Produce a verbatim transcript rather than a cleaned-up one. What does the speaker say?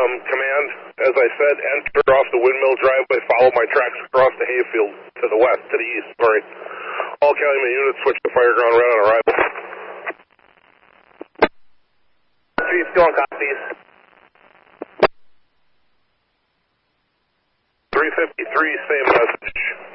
Um, command, as I said, enter off the windmill driveway, follow my tracks across the hayfield to the west, to the east, sorry. All Calumet units switch to fireground red on arrival. Chief, going copies. three fifty-three, same message.